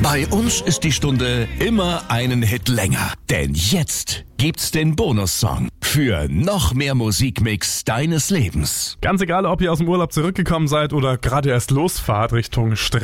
Bei uns ist die Stunde immer einen Hit länger. Denn jetzt gibt's den Bonussong für noch mehr Musikmix deines Lebens. Ganz egal, ob ihr aus dem Urlaub zurückgekommen seid oder gerade erst losfahrt Richtung Strand.